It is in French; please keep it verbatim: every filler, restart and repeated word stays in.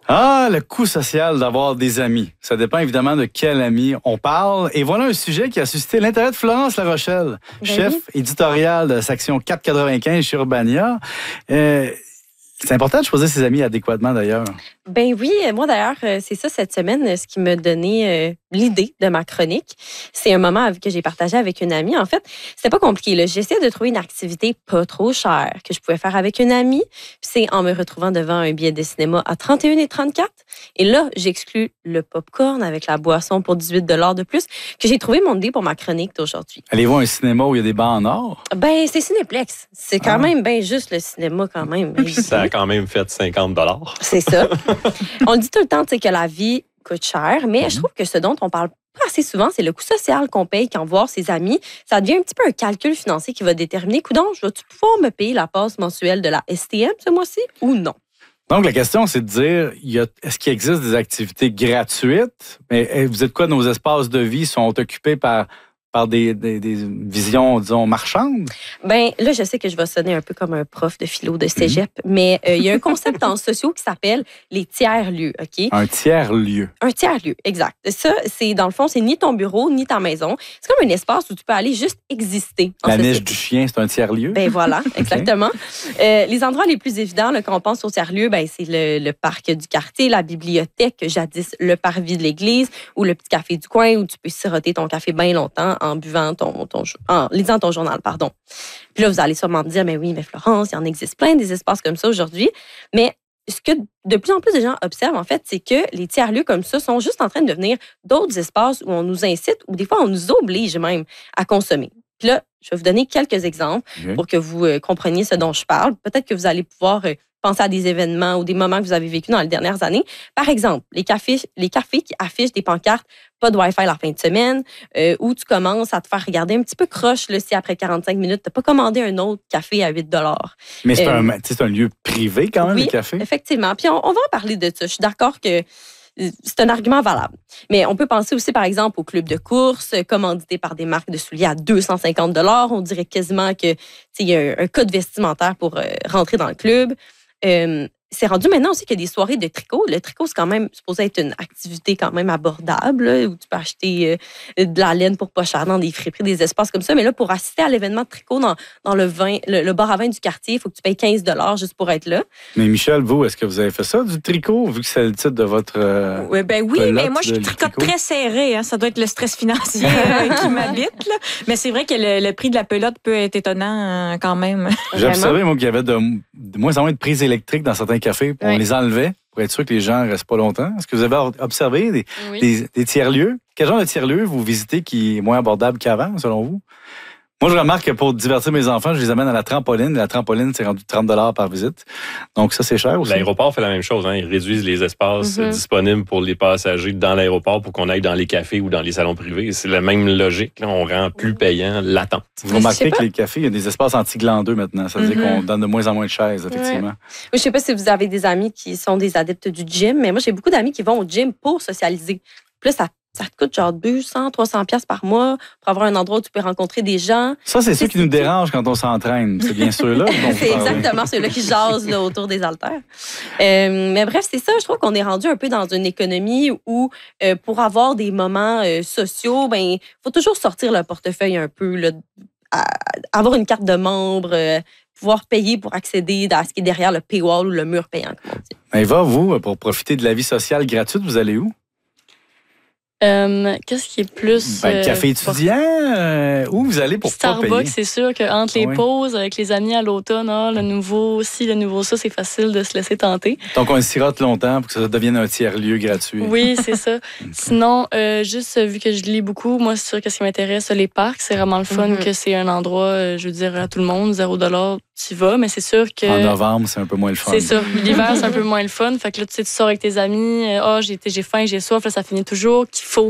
Ah, le coût social d'avoir des amis. Ça dépend évidemment de quel ami on parle. Et voilà un sujet qui a suscité l'intérêt de Florence La Rochelle, Ben chef oui. éditorial de section quatre cent quatre-vingt-quinze chez Urbania. Euh, c'est important de choisir ses amis adéquatement d'ailleurs. Ben oui, moi d'ailleurs, c'est ça cette semaine, ce qui m'a donné euh, l'idée de ma chronique. C'est un moment que j'ai partagé avec une amie. En fait, c'était pas compliqué. Là. J'essayais de trouver une activité pas trop chère que je pouvais faire avec une amie. Puis c'est en me retrouvant devant un billet de cinéma à trente et un et trente-quatre. Et là, j'exclus le popcorn avec la boisson pour dix-huit dollars de plus que j'ai trouvé mon idée pour ma chronique d'aujourd'hui. Allez-vous à un cinéma où il y a des bancs en or? Ben, c'est Cinéplex. C'est quand Ah. même bien juste le cinéma quand même. Puis ça a quand même fait cinquante dollars. C'est ça. On le dit tout le temps, tu sais, que la vie coûte cher, mais je trouve que ce dont on parle pas assez souvent, c'est le coût social qu'on paye quand voir ses amis. Ça devient un petit peu un calcul financier qui va déterminer, coudonc, je vais-tu pouvoir me payer la passe mensuelle de la S T M ce mois-ci ou non? Donc, la question, c'est de dire, il y a, est-ce qu'il existe des activités gratuites? Mais vous êtes quoi, nos espaces de vie sont occupés par, par des, des, des visions, disons, marchandes? Ben là, je sais que je vais sonner un peu comme un prof de philo de cégep, mmh. mais euh, il y a un concept en sociaux qui s'appelle les tiers-lieux, OK? Un tiers-lieu. Un tiers-lieu, exact. Ça, c'est dans le fond, c'est ni ton bureau, ni ta maison. C'est comme un espace où tu peux aller juste exister. La niche du chien, c'est un tiers-lieu? Ben voilà, exactement. Okay. Euh, les endroits les plus évidents là, quand on pense au tiers-lieu, ben, c'est le, le parc du quartier, la bibliothèque, jadis le parvis de l'église, ou le petit café du coin où tu peux siroter ton café bien longtemps en buvant ton, ton en lisant ton journal, pardon. Puis là, vous allez sûrement me dire, mais oui, mais Florence, il en existe plein des espaces comme ça aujourd'hui. Mais ce que de plus en plus de gens observent, en fait, c'est que les tiers-lieux comme ça sont juste en train de devenir d'autres espaces où on nous incite ou des fois on nous oblige même à consommer. Puis là, je vais vous donner quelques exemples okay. pour que vous euh, compreniez ce dont je parle. Peut-être que vous allez pouvoir euh, penser à des événements ou des moments que vous avez vécus dans les dernières années. Par exemple, les cafés, les cafés qui affichent des pancartes « pas de Wi-Fi la fin de semaine euh, » où tu commences à te faire regarder un petit peu croche là, si après quarante-cinq minutes, tu n'as pas commandé un autre café à huit dollars. Mais c'est, euh, un, c'est un lieu privé quand même, oui, le café? Effectivement. Puis on, on va en parler de ça. Je suis d'accord que c'est un argument valable. Mais on peut penser aussi, par exemple, au club de course, commandité par des marques de souliers à deux cent cinquante dollars. On dirait quasiment qu'il y a un, un code vestimentaire pour euh, rentrer dans le club. Euh, c'est rendu maintenant aussi qu'il y a des soirées de tricot. Le tricot, c'est quand même supposé être une activité quand même abordable, là, où tu peux acheter euh, de la laine pour pas cher dans des friperies, des espaces comme ça. Mais là, pour assister à l'événement de tricot dans, dans le, vin, le, le bar à vin du quartier, il faut que tu payes quinze dollars juste pour être là. Mais Michel, vous, est-ce que vous avez fait ça, du tricot, vu que c'est le titre de votre euh, ouais, ben oui, mais moi, je tricote très serré. Hein. Ça doit être le stress financier euh, qui m'habite. Là. Mais c'est vrai que le, le prix de la pelote peut être étonnant euh, quand même. J'ai observé, moi, qu'il y avait de, de moins en moins de prises électriques dans certains cafés. On ouais. les enlevait pour être sûr que les gens ne restent pas longtemps. Est-ce que vous avez observé des, oui. des, des tiers-lieux? Quel genre de tiers-lieux vous visitez qui est moins abordable qu'avant, selon vous? Moi, je remarque que pour divertir mes enfants, je les amène à la trampoline. La trampoline, c'est rendu trente dollars par visite. Donc, ça, c'est cher aussi. L'aéroport fait la même chose. Hein. Ils réduisent les espaces mm-hmm. disponibles pour les passagers dans l'aéroport pour qu'on aille dans les cafés ou dans les salons privés. C'est la même logique. Là. On rend plus payant l'attente. Vous remarquez que les cafés, il y a des espaces anti-glandeux maintenant. Ça veut mm-hmm. dire qu'on donne de moins en moins de chaises, effectivement. Ouais. Je ne sais pas si vous avez des amis qui sont des adeptes du gym, mais moi, j'ai beaucoup d'amis qui vont au gym pour socialiser. Plus ça Ça te coûte genre deux cents, trois cents piastres par mois pour avoir un endroit où tu peux rencontrer des gens. Ça, c'est ceux qui nous dérangent quand on s'entraîne. C'est bien ceux-là. C'est exactement ceux-là qui jasent là, autour des haltères. Euh, mais bref, c'est ça. Je trouve qu'on est rendu un peu dans une économie où, euh, pour avoir des moments euh, sociaux, ben, il faut toujours sortir le portefeuille un peu, là, à, avoir une carte de membre, euh, pouvoir payer pour accéder à ce qui est derrière le paywall ou le mur payant, comme on dit. Eva, vous, pour profiter de la vie sociale gratuite, vous allez où? Euh, qu'est-ce qui est plus... Ben, café euh, étudiant, euh, où vous allez pour Starbucks, pas payer? c'est sûr qu'entre les oui. pauses, avec les amis à l'automne, ah, le nouveau ci, le nouveau ça, c'est facile de se laisser tenter. Donc, on le sirote longtemps pour que ça devienne un tiers-lieu gratuit. Oui, c'est ça. Sinon, euh, juste vu que je lis beaucoup, moi, c'est sûr que ce qui m'intéresse, les parcs, c'est vraiment le fun mm-hmm. que c'est un endroit, je veux dire, à tout le monde, zéro dollar, tu y vas, mais c'est sûr que... En novembre, c'est un peu moins le fun. C'est ça. L'hiver, c'est un peu moins le fun. Fait que là, tu sais, tu sors avec tes amis, ah, oh, j'ai, j'ai faim, j'ai soif, là, ça finit toujours qu'il faut